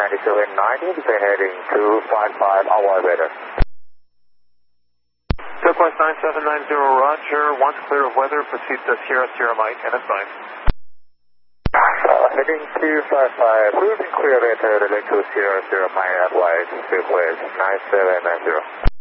9790, we're heading to 55, avoid weather. Southwest 9790, roger. Once clear of weather, proceed to Sierra Sierra Mike, and it's fine. Heading to 55, cruising clear weather, relay to Sierra Sierra Mike, advise, Southwest 9790.